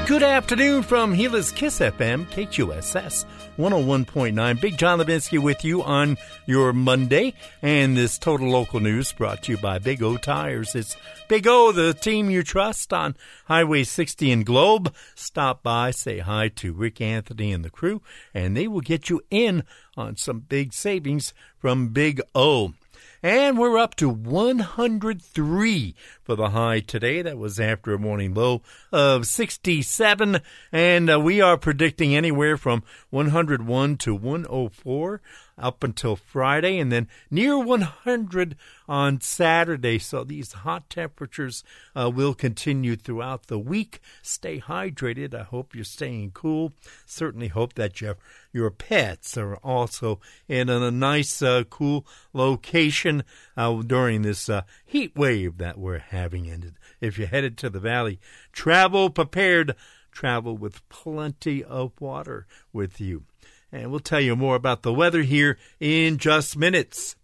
Good afternoon from Gila's Kiss FM, KQSS 101.9. Big John Levinsky with you on your Monday. And this Total Local News brought to you by Big O Tires. It's Big O, the team you trust on Highway 60 in Globe. Stop by, say hi to Rick Anthony and the crew, and they will get you in on some big savings from Big O. And we're up to 103 for the high today. That was after a morning low of 67. And we are predicting anywhere from 101 to 104 up until Friday, and then near 100 on Saturday. So these hot temperatures will continue throughout the week. Stay hydrated. I hope you're staying cool. Certainly hope that your pets are also in a nice, cool location during this heat wave that we're having. And if you're headed to the valley, travel prepared. Travel with plenty of water with you. And we'll tell you more about the weather here in just minutes.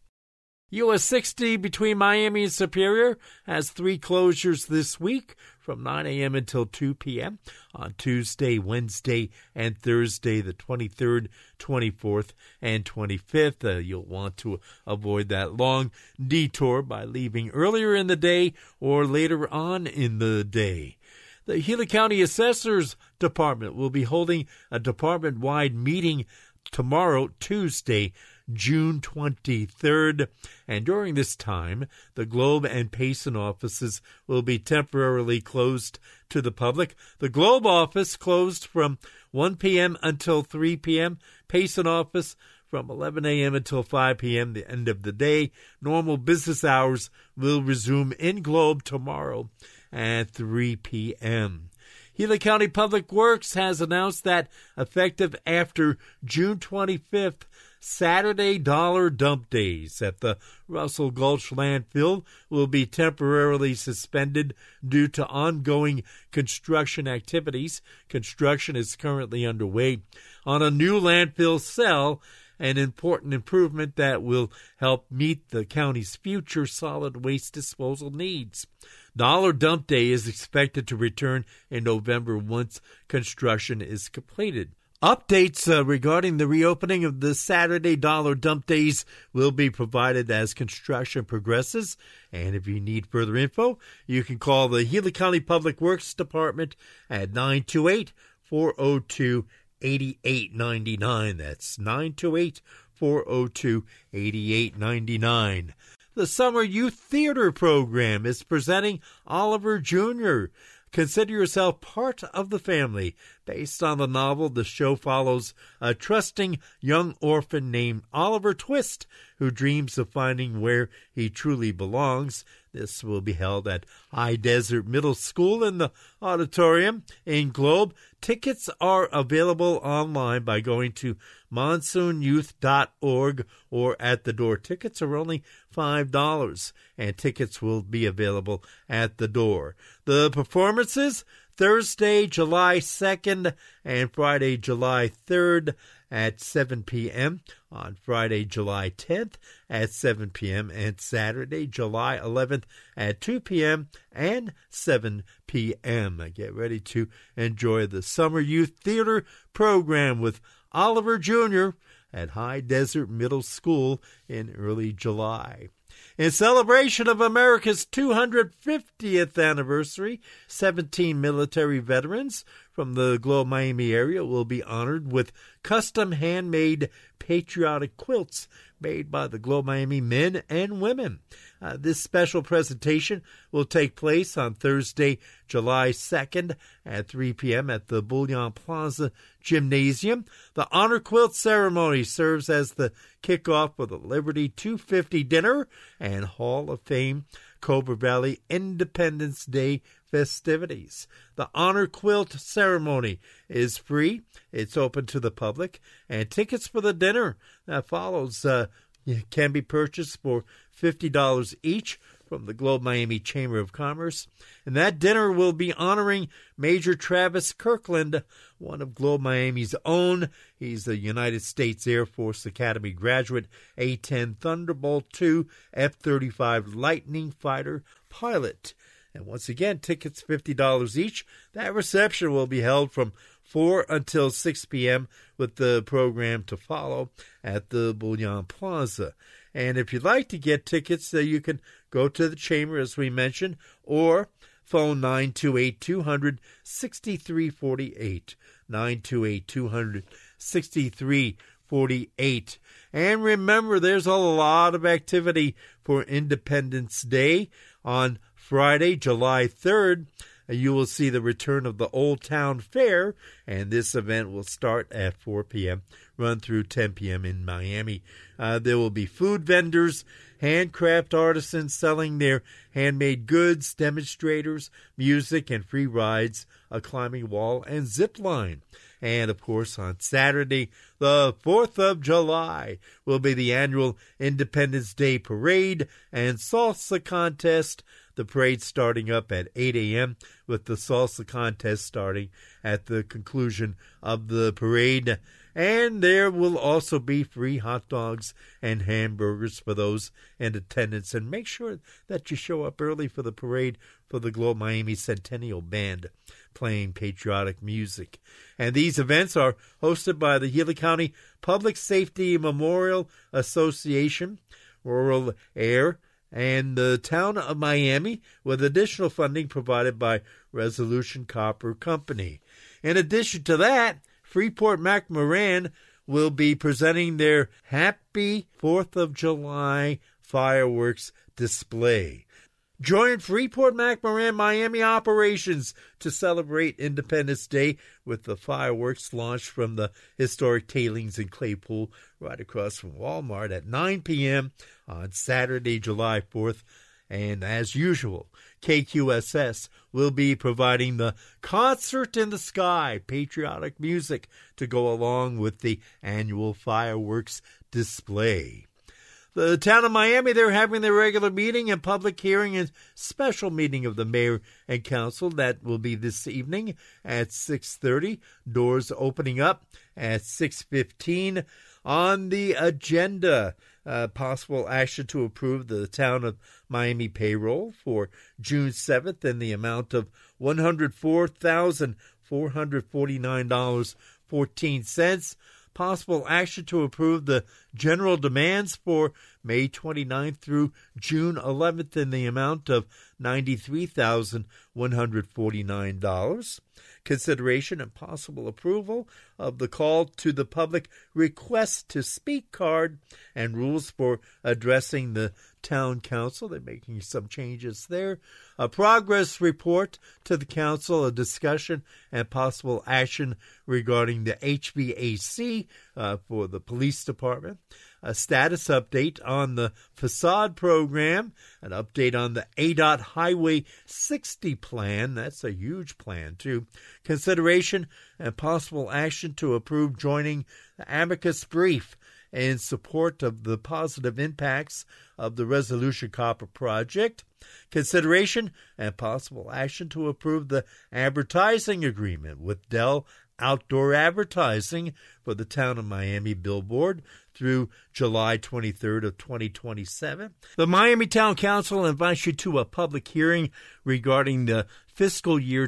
US 60 between Miami and Superior has 3 closures this week from 9 a.m. until 2 p.m. on Tuesday, Wednesday, and Thursday, the 23rd, 24th, and 25th. You'll want to avoid that long detour by leaving earlier in the day or later on in the day. The Gila County Assessor's Department will be holding a department-wide meeting tomorrow, Tuesday, June 23rd. And during this time, the Globe and Payson offices will be temporarily closed to the public. The Globe office closed from 1 p.m. until 3 p.m. Payson office from 11 a.m. until 5 p.m., the end of the day. Normal business hours will resume in Globe tomorrow at 3 p.m. Gila County Public Works has announced that effective after June 25th, Saturday dollar dump days at the Russell Gulch landfill will be temporarily suspended due to ongoing construction activities. Construction is currently underway on a new landfill cell, an important improvement that will help meet the county's future solid waste disposal needs. Dollar Dump Day is expected to return in November once construction is completed. Updates regarding the reopening of the Saturday Dollar Dump Days will be provided as construction progresses. And if you need further info, you can call the Gila County Public Works Department at 928-402-8899. That's 928-402-8899. The Summer Youth Theater Program is presenting Oliver Jr. Consider yourself part of the family. Based on the novel, the show follows a trusting young orphan named Oliver Twist, who dreams of finding where he truly belongs. This will be held at High Desert Middle School in the auditorium in Globe. Tickets are available online by going to monsoonyouth.org or at the door. Tickets are only $5, and tickets will be available at the door. The performances, Thursday, July 2nd and Friday, July 3rd at 7 p.m., on Friday, July 10th at 7 p.m., and Saturday, July 11th at 2 p.m. and 7 p.m. Get ready to enjoy the Summer Youth Theater Program with Oliver Jr. at High Desert Middle School in early July. In celebration of America's 250th anniversary, 17 military veterans from the Globe Miami area will be honored with custom handmade patriotic quilts made by the Globe Miami men and women. This special presentation will take place on Thursday, July 2nd at 3 p.m. at the Bullion Plaza Gymnasium. The Honor Quilt Ceremony serves as the kickoff for the Liberty 250 dinner and Hall of Fame Cobra Valley Independence Day festivities. The Honor Quilt Ceremony is free. It's open to the public, and tickets for the dinner that follows can be purchased for $50 each from the Globe Miami Chamber of Commerce. And that dinner will be honoring Major Travis Kirkland, one of Globe Miami's own. He's a United States Air Force Academy graduate, A-10 Thunderbolt II F-35 Lightning fighter pilot. And once again, tickets $50 each. That reception will be held from 4 until 6 p.m. with the program to follow at the Bullion Plaza. And if you'd like to get tickets, you can go to the chamber, as we mentioned, or phone 928-200-6348, 928-200-6348. And remember, there's a lot of activity for Independence Day. On Friday, July 3rd, you will see the return of the Old Town Fair, and this event will start at 4 p.m., run through 10 p.m. in Miami. There will be food vendors, handcraft artisans selling their handmade goods, demonstrators, music, and free rides, a climbing wall, and zip line. And, of course, on Saturday, the 4th of July, will be the annual Independence Day Parade and Salsa Contest. The parade starting up at 8 a.m. with the salsa contest starting at the conclusion of the parade. And there will also be free hot dogs and hamburgers for those in attendance. And make sure that you show up early for the parade for the Globe Miami Centennial Band playing patriotic music. And these events are hosted by the Healy County Public Safety Memorial Association, Rural Air, and the town of Miami, with additional funding provided by Resolution Copper Company. In addition to that, Freeport-McMoRan will be presenting their Happy 4th of July fireworks display. Join Freeport-McMoRan Miami operations to celebrate Independence Day with the fireworks launched from the historic tailings in Claypool right across from Walmart at 9 p.m. on Saturday, July 4th. And as usual, KQSS will be providing the Concert in the Sky, patriotic music to go along with the annual fireworks display. The town of Miami, they're having their regular meeting and public hearing and special meeting of the mayor and council. That will be this evening at 6:30. Doors opening up at 6:15. On the agenda, possible action to approve the town of Miami payroll for June 7th in the amount of $104,449.14. Possible action to approve the general demands for May 29th through June 11th in the amount of $93,149. Consideration and possible approval of the call to the public request to speak card and rules for addressing the town council. They're making some changes there. A progress report to the council, a discussion and possible action regarding the HVAC for the police department. A status update on the facade program, an update on the ADOT Highway 60 plan. That's a huge plan, too. Consideration and possible action to approve joining the amicus brief in support of the positive impacts of the Resolution Copper project. Consideration and possible action to approve the advertising agreement with Dell Outdoor Advertising for the town of Miami billboard through July 23rd of 2027. The Miami Town Council invites you to a public hearing regarding the fiscal year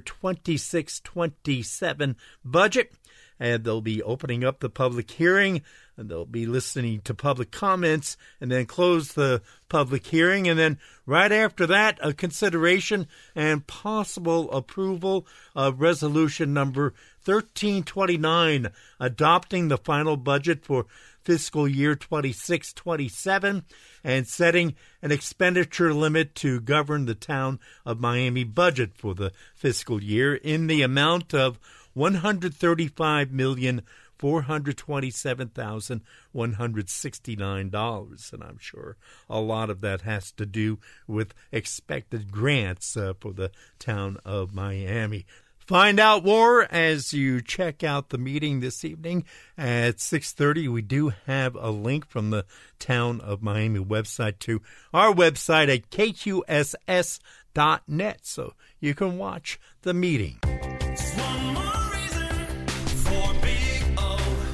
26-27 budget, and they'll be opening up the public hearing, and they'll be listening to public comments, and then close the public hearing. And then right after that, a consideration and possible approval of resolution number 1329, adopting the final budget for fiscal year 26-27 and setting an expenditure limit to govern the town of Miami budget for the fiscal year in the amount of $135,427,169, and I'm sure a lot of that has to do with expected grants for the town of Miami. Find out more as you check out the meeting this evening at 6:30. We do have a link from the Town of Miami website to our website at kqss.net, so you can watch the meeting.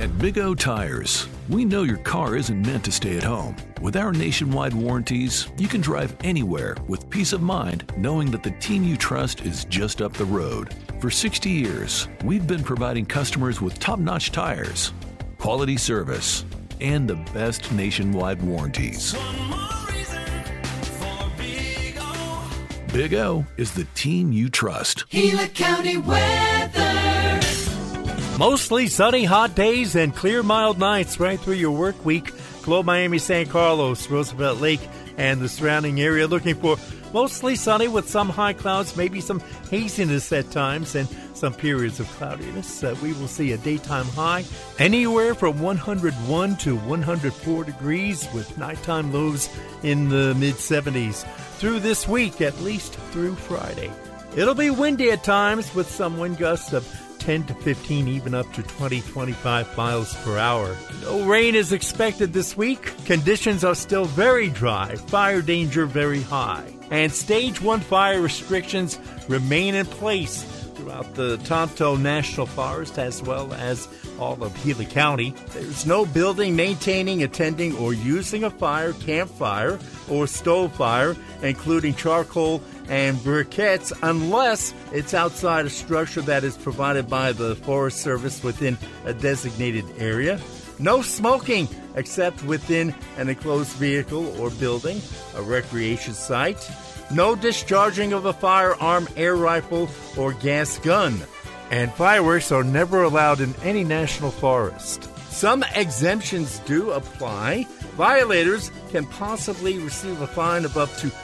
At Big O Tires, we know your car isn't meant to stay at home. With our nationwide warranties, you can drive anywhere with peace of mind knowing that the team you trust is just up the road. For 60 years, we've been providing customers with top-notch tires, quality service, and the best nationwide warranties. One more reason for Big O. Big O is the team you trust. Gila County weather. Mostly sunny, hot days and clear, mild nights right through your work week. Globe, Miami, San Carlos, Roosevelt Lake, and the surrounding area. Looking for mostly sunny with some high clouds, maybe some haziness at times, and some periods of cloudiness. We will see a daytime high anywhere from 101 to 104 degrees with nighttime lows in the mid-70s through this week, at least through Friday. It'll be windy at times with some wind gusts of 10 to 15, even up to 20, 25 miles per hour. No rain is expected this week. Conditions are still very dry. Fire danger very high. And Stage 1 fire restrictions remain in place throughout the Tonto National Forest as well as all of Gila County. There's no building, maintaining, attending, or using a fire, campfire, or stove fire, including charcoal and briquettes, unless it's outside a structure that is provided by the Forest Service within a designated area. No smoking except within an enclosed vehicle or building, a recreation site. No discharging of a firearm, air rifle, or gas gun. And fireworks are never allowed in any national forest. Some exemptions do apply. Violators can possibly receive a fine of up to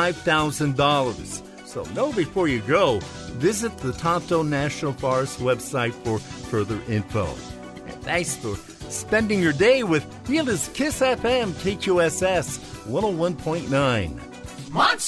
$5,000. So know before you go. Visit the Tonto National Forest website for further info. And thanks for spending your day with Gila's Kiss FM KQSS 101.9.